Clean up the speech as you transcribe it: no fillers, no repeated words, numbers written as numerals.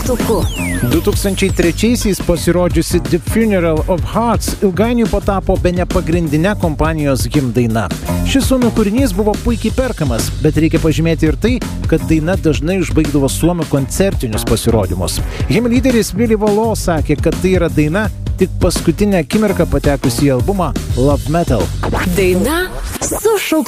Dešimtuku. 2003-aisiais pasirodžiusi The Funeral of Hearts ilgainiui patapo bene pagrindinė kompanijos himn daina. Šis suomių kūrinys buvo puikiai perkamas, bet reikia pažymėti ir tai, kad daina dažnai užbaigdavo suomių koncertinius pasirodymus. Himn lyderis Willy Valo sakė, kad tai yra daina tik paskutinę akimirką patekusi į albumą Love Metal. Daina su šauktuku.